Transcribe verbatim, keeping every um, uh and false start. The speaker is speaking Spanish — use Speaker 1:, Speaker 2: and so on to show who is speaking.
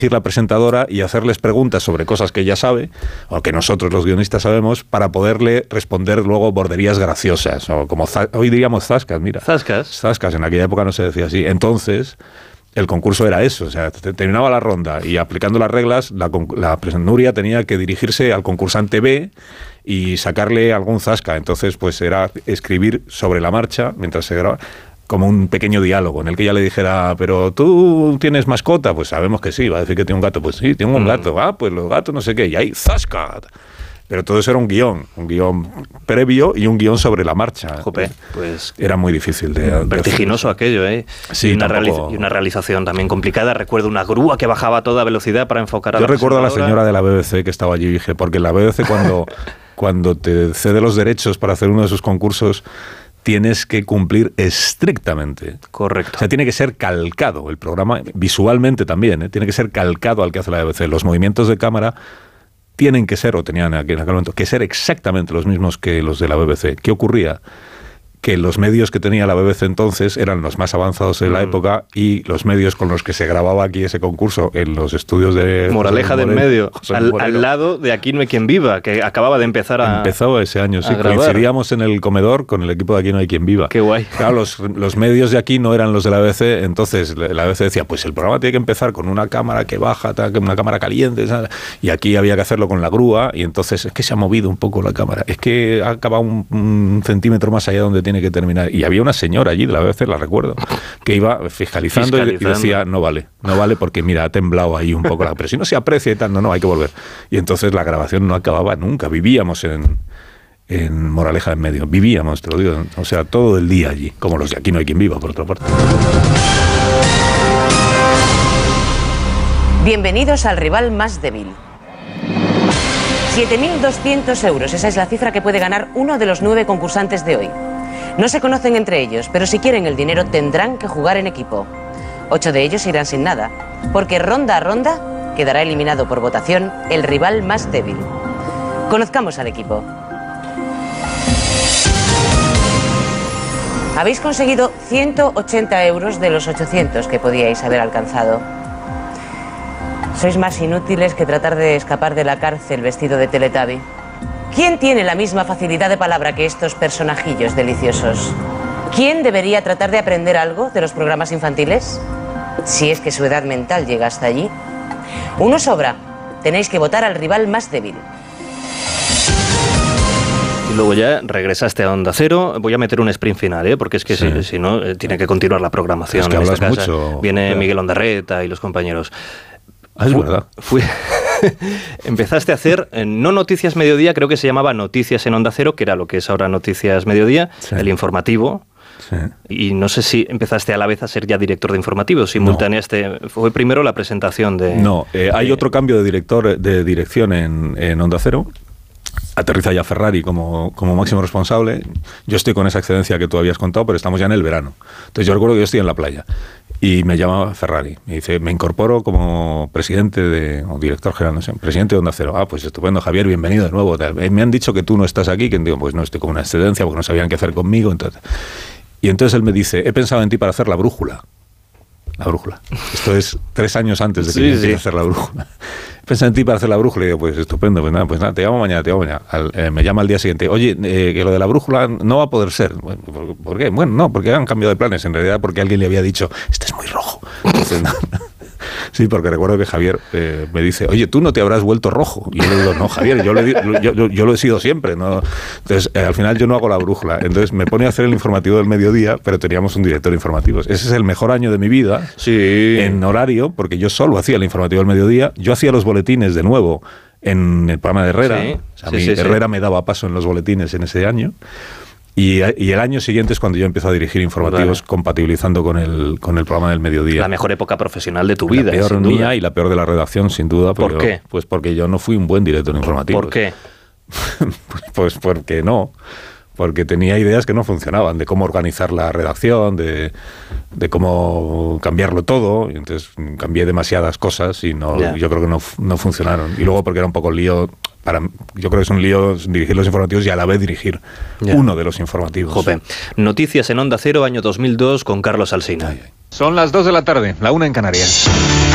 Speaker 1: la presentadora y hacerles preguntas sobre cosas que ella sabe, o que nosotros los guionistas sabemos, para poderle responder luego borderías graciosas, o como hoy diríamos zascas, mira.
Speaker 2: Zascas.
Speaker 1: Zascas, en aquella época no se decía así. Entonces, el concurso era eso, o sea, terminaba la ronda y aplicando las reglas, la, la Nuria tenía que dirigirse al concursante B y sacarle algún zasca. Entonces, pues era escribir sobre la marcha, mientras se grababa, como un pequeño diálogo en el que ella le dijera, pero tú tienes mascota, pues sabemos que sí, va a decir que tiene un gato, pues sí, tiene un gato, ah, pues los gatos no sé qué, y ahí, ¡zasca! Pero todo eso era un guión, un guión previo y un guión sobre la marcha.
Speaker 2: Jope, pues
Speaker 1: era muy difícil de, de
Speaker 2: vertiginoso
Speaker 1: hacer.
Speaker 2: aquello, ¿eh?
Speaker 1: Sí,
Speaker 2: y, una
Speaker 1: tampoco...
Speaker 2: realiz- y una realización también complicada. Recuerdo una grúa que bajaba a toda velocidad para enfocar a
Speaker 1: Yo
Speaker 2: la
Speaker 1: recuerdo a la
Speaker 2: presentadora.
Speaker 1: señora de la B B C que estaba allí, dije, porque la B B C cuando, cuando te cede los derechos para hacer uno de sus concursos, tienes que cumplir estrictamente.
Speaker 2: Correcto.
Speaker 1: O sea, tiene que ser calcado el programa, visualmente también, ¿eh? Tiene que ser calcado al que hace la B B C. Los movimientos de cámara tienen que ser, o tenían en aquel momento, que ser exactamente los mismos que los de la B B C. ¿Qué ocurría? Que los medios que tenía la B B C entonces eran los más avanzados de la mm. época, y los medios con los que se grababa aquí ese concurso en los estudios de...
Speaker 2: Moraleja del
Speaker 1: Moreno,
Speaker 2: medio, al, al lado de Aquí no hay quien viva, que acababa de empezar a...
Speaker 1: Empezó ese año, sí.
Speaker 2: grabar.
Speaker 1: Coincidíamos en el comedor con el equipo de Aquí no hay quien viva.
Speaker 2: Qué guay.
Speaker 1: Claro, los, los medios de aquí no eran los de la B B C, entonces la B B C decía, pues el programa tiene que empezar con una cámara que baja, una cámara caliente, ¿sabes? Y aquí había que hacerlo con la grúa, y entonces es que se ha movido un poco la cámara, es que ha acabado un, un centímetro más allá donde tiene que terminar. Y había una señora allí de la B B C, la recuerdo, que iba fiscalizando, fiscalizando. Y decía, no vale, no vale porque mira, ha temblado ahí un poco la, pero si no se aprecia y tal, no, no, hay que volver. Y entonces la grabación no acababa nunca, vivíamos en, en Moraleja en medio, vivíamos, te lo digo, o sea, todo el día allí, como los de Aquí no hay quien viva, por otra parte.
Speaker 3: Bienvenidos al rival más débil. siete mil doscientos euros, esa es la cifra que puede ganar uno de los nueve concursantes de hoy. No se conocen entre ellos, pero si quieren el dinero tendrán que jugar en equipo. Ocho de ellos irán sin nada, porque ronda a ronda quedará eliminado por votación el rival más débil. Conozcamos al equipo. Habéis conseguido ciento ochenta euros de los ochocientos que podíais haber alcanzado. Sois más inútiles que tratar de escapar de la cárcel vestido de Teletubby. ¿Quién tiene la misma facilidad de palabra que estos personajillos deliciosos? ¿Quién debería tratar de aprender algo de los programas infantiles? Si es que su edad mental llega hasta allí. Uno sobra. Tenéis que votar al rival más débil.
Speaker 2: Y luego ya regresaste a Onda Cero. Voy a meter un sprint final, ¿eh? Porque es que sí. si, si no, eh, tiene que continuar la programación.
Speaker 1: Es que
Speaker 2: en
Speaker 1: hablas
Speaker 2: esta casa.
Speaker 1: mucho.
Speaker 2: Viene
Speaker 1: Claro.
Speaker 2: Miguel Ondarreta y los compañeros.
Speaker 1: Ah, es verdad.
Speaker 2: Fui, empezaste a hacer, eh, no Noticias Mediodía, creo que se llamaba Noticias en Onda Cero, que era lo que es ahora Noticias Mediodía,
Speaker 1: Sí.
Speaker 2: el informativo.
Speaker 1: Sí.
Speaker 2: Y no sé si empezaste a la vez a ser ya director de informativos, simultaneaste. No. Fue primero la presentación de...
Speaker 1: No, eh, hay
Speaker 2: de,
Speaker 1: otro cambio de director de dirección en, en Onda Cero. Aterriza ya Ferrari como, como máximo responsable. Yo estoy con esa excedencia que tú habías contado, pero estamos ya en el verano. Entonces yo recuerdo que yo estoy en la playa y me llama Ferrari. Me dice, me incorporo como presidente de, o director general, no sé, presidente de Onda Cero. Ah, pues estupendo, Javier, bienvenido de nuevo. Me han dicho que tú no estás aquí, que digo, pues no, estoy con una excedencia porque no sabían qué hacer conmigo. Entonces, y entonces él me dice, he pensado en ti para hacer la brújula. La brújula. Esto es tres años antes de que
Speaker 2: sí,
Speaker 1: yo empiece
Speaker 2: sí.
Speaker 1: a hacer la brújula. Pensé en ti para hacer la brújula y digo, pues estupendo, pues nada, pues nada, te llamo mañana, te llamo mañana. Al, eh, me llama al día siguiente, oye, eh, que lo de la brújula no va a poder ser. Bueno, ¿por, ¿por qué? Bueno, no, porque han cambiado de planes, en realidad porque alguien le había dicho, este es muy rojo. Entonces, no, no. Sí, porque recuerdo que Javier eh, me dice, oye, tú no te habrás vuelto rojo. Y yo le digo, no, Javier, yo, le, yo, yo, yo lo he sido siempre. ¿No? Entonces, eh, al final yo no hago la brújula. Entonces me pone a hacer el informativo del mediodía, pero teníamos un director de informativos. Ese es el mejor año de mi vida,
Speaker 2: sí.
Speaker 1: en horario, porque yo solo hacía el informativo del mediodía. Yo hacía los boletines de nuevo en el programa de Herrera.
Speaker 2: Sí,
Speaker 1: o sea, a
Speaker 2: sí,
Speaker 1: mí
Speaker 2: sí,
Speaker 1: Herrera
Speaker 2: sí.
Speaker 1: me daba paso en los boletines en ese año. Y, y el año siguiente es cuando yo empiezo a dirigir informativos, vale, compatibilizando con el, con el programa del mediodía.
Speaker 2: La mejor época profesional de tu
Speaker 1: la
Speaker 2: vida.
Speaker 1: La peor
Speaker 2: sin
Speaker 1: mía
Speaker 2: duda.
Speaker 1: Y la peor de la redacción, sin duda.
Speaker 2: ¿Por qué?
Speaker 1: Pues porque yo no fui un buen director informativo.
Speaker 2: ¿Por qué?
Speaker 1: Pues porque no. Porque tenía ideas que no funcionaban, de cómo organizar la redacción, de, de cómo cambiarlo todo. Y entonces cambié demasiadas cosas y no, yeah. yo creo que no, no funcionaron. Y luego porque era un poco lío... Para, yo creo que es un lío dirigir los informativos y a la vez dirigir yeah. uno de los informativos.
Speaker 2: Jope. Noticias en Onda Cero, año dos mil dos, con Carlos Alsina.
Speaker 1: Ay, ay.
Speaker 4: Son las dos de la tarde, la una en Canarias.